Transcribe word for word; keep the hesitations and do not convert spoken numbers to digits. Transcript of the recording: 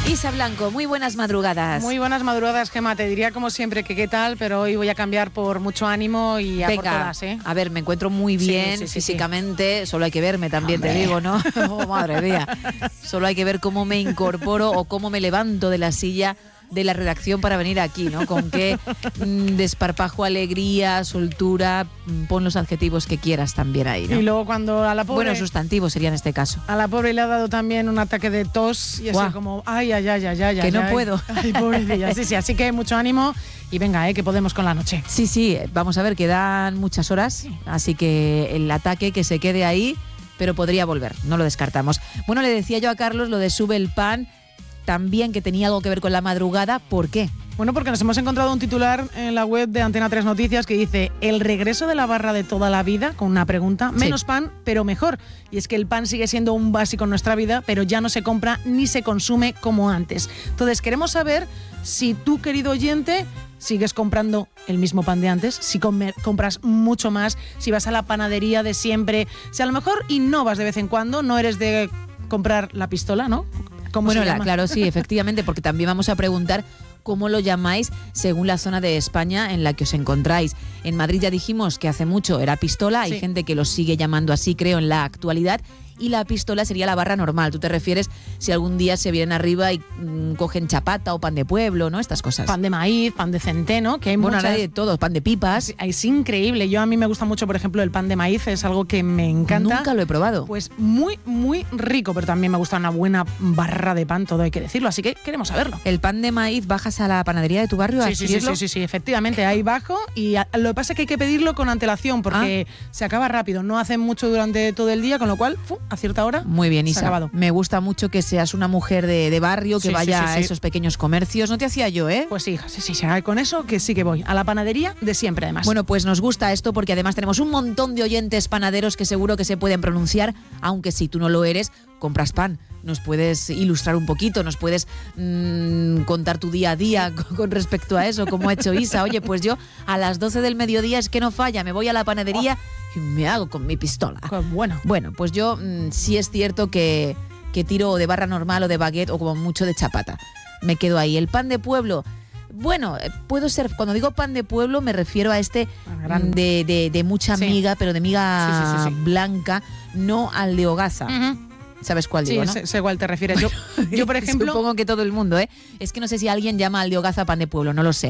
Isa Blanco, muy buenas madrugadas. Muy buenas madrugadas, Gemma. Te diría como siempre que qué tal, pero hoy voy a cambiar por mucho ánimo y a por Venga, todas, ¿eh? a ver, me encuentro muy bien sí, sí, sí, físicamente, sí. Solo hay que verme también, Hombre. te digo, ¿no? Oh, madre mía. Solo hay que ver cómo me incorporo o cómo me levanto de la silla de la redacción para venir aquí, ¿no? Con qué mm, desparpajo, alegría, soltura, mm, pon los adjetivos que quieras también ahí, ¿no? Y luego cuando a la pobre... Bueno, sustantivos sería en este caso. A la pobre le ha dado también un ataque de tos y así Guau. como, ay, ay, ay, ay, ay. Que no ay. puedo. Ay, pobrecilla. Sí, sí, así que mucho ánimo y venga, eh, que podemos con la noche. Sí, sí, vamos a ver, quedan muchas horas, Sí. así que el ataque que se quede ahí, pero podría volver, no lo descartamos. Bueno, le decía yo a Carlos lo de sube el pan, también que tenía algo que ver con la madrugada, ¿por qué? Bueno, porque nos hemos encontrado un titular en la web de Antena tres Noticias que dice el regreso de la barra de toda la vida, con una pregunta, menos Sí. pan, pero mejor. Y es que el pan sigue siendo un básico en nuestra vida, pero ya no se compra ni se consume como antes. Entonces, queremos saber si tú, querido oyente, sigues comprando el mismo pan de antes, si comer, compras mucho más, si vas a la panadería de siempre, si a lo mejor innovas de vez en cuando, no eres de comprar la pistola, ¿no? ¿Cómo Bueno, se la, llama? claro, sí, efectivamente, porque también vamos a preguntar cómo lo llamáis según la zona de España en la que os encontráis. En Madrid ya dijimos que hace mucho era pistola, hay Sí. gente que lo sigue llamando así, creo, en la actualidad, y la pistola sería la barra normal. Tú te refieres si algún día se vienen arriba y mmm, cogen chapata o pan de pueblo, ¿no? Estas cosas. Pan de maíz, pan de centeno, que hay bueno, muchas... ahora hay de todo, pan de pipas. Es, es increíble. Yo a mí me gusta mucho, por ejemplo, el pan de maíz, es algo que me encanta. Nunca lo he probado. Pues muy, muy rico, pero también me gusta una buena barra de pan, todo hay que decirlo, así que queremos saberlo. El pan de maíz, bajas a la panadería de tu barrio a Sí, sí, sí, adquirirlo. sí, sí, sí, efectivamente, ahí bajo y a- lo que pasa es que hay que pedirlo con antelación porque se acaba rápido, no hacen mucho durante todo el día, con lo cual, fu, a cierta hora, Muy bien, se ha Isa. acabado. Me gusta mucho que seas una mujer de, de barrio, que Sí, sí, vaya sí, a sí. esos pequeños comercios. No te hacía yo, ¿eh? Pues sí, hija, sí, sí, sí, con eso que sí que voy, a la panadería de siempre además. Bueno, pues nos gusta esto porque además tenemos un montón de oyentes panaderos que seguro que se pueden pronunciar, aunque si tú no lo eres, compras pan. Nos puedes ilustrar un poquito, nos puedes mmm, contar tu día a día con, con respecto a eso, como ha hecho Isa. Oye, pues yo a las doce del mediodía es que no falla, me voy a la panadería y me hago con mi pistola. Pues bueno, Bueno, pues yo mmm, sí es cierto que, que tiro de barra normal o de baguette o como mucho de chapata. Me quedo ahí. El pan de pueblo... Bueno, eh, puedo ser, cuando digo pan de pueblo me refiero a este Ah, gran- mm, de, de, de mucha Sí. miga, pero de miga Sí, sí, sí, sí. blanca, no al de hogaza. Ujú. ¿Sabes cuál Sí, digo, no? sé, sé cuál te refieres. Yo, yo, por ejemplo... Supongo que todo el mundo, ¿eh? Es que no sé si alguien llama al de hogaza pan de pueblo, no lo sé.